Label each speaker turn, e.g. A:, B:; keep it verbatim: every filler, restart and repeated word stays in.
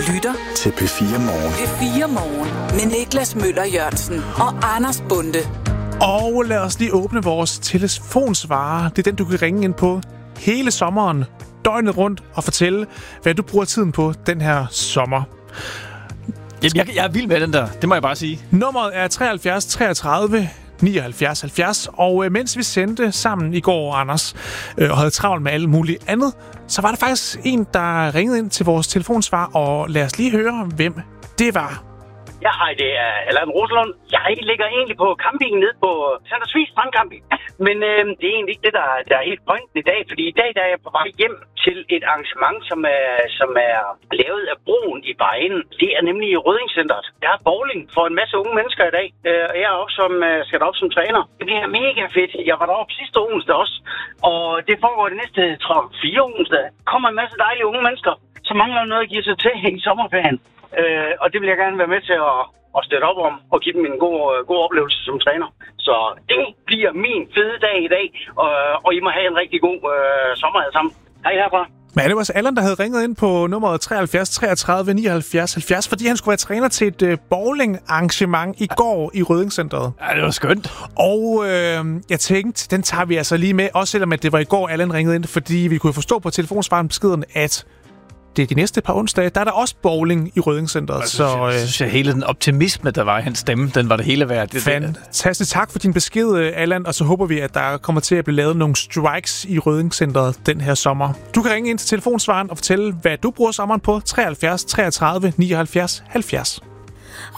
A: lytter
B: til P fire Morgen.
A: P fire Morgen med Niklas Møller Jørgensen og Anders Bonde.
C: Og lad os lige åbne vores telefonsvarer. Det er den, du kan ringe ind på hele sommeren, døgnet rundt, og fortælle, hvad du bruger tiden på den her sommer.
D: Jamen, jeg, jeg er vild med den der, det må jeg bare sige.
C: Nummeret er treoghalvfjerds treogtredive nioghalvfjerds halvfjerds, og øh, mens vi sendte sammen i går, Anders, øh, og havde travlt med alt muligt andet, så var der faktisk en, der ringede ind til vores telefonsvar, og lad os lige høre, hvem det var.
E: Ja, hej, det er Allan Rosalund. Jeg ligger egentlig på campingen nede på Sandersvig Strandcamping. Men øh, det er egentlig ikke det, der, der er helt pointen i dag. Fordi i dag der er jeg på vej hjem til et arrangement, som er, som er lavet af broen i Vejen. Det er nemlig i Røddingcenteret. Der er bowling for en masse unge mennesker i dag. Øh, og jeg er også som, øh, skal derop som træner. Det bliver mega fedt. Jeg var deroppe sidste onsdag også. Og det foregår det næste, tror jeg, fire onsdag. Kommer en masse dejlige unge mennesker, som mangler noget at give sig til i sommerferien. Øh, og det vil jeg gerne være med til at, at støtte op om og give dem en god, god oplevelse som træner. Så det bliver min fede dag i dag, og, og I må have en rigtig god øh, sommer alle sammen. Hej herfra.
C: Men det var også Allan, der havde ringet ind på nummeret treoghalvfjerds treogtredive nioghalvfjerds halvfjerds, fordi han skulle være træner til et øh, bowling-arrangement i går i Røddingcenteret.
D: Ja, det var skønt.
C: Og øh, jeg tænkte, den tager vi altså lige med, også selvom at det var i går, Allan ringede ind, fordi vi kunne forstå på telefonsvaren beskeden, at det er de næste par onsdage, der er der også bowling i Røddingcenteret.
D: Så øh, synes jeg, hele den optimisme, der var i hans stemme, den var det hele værd. Det,
C: fantastisk. Tak for din besked, Allan, og så håber vi, at der kommer til at blive lavet nogle strikes i Røddingcenteret den her sommer. Du kan ringe ind til telefonsvaren og fortælle, hvad du bruger sommeren på treoghalvfjerds treogtredive nioghalvfjerds halvfjerds.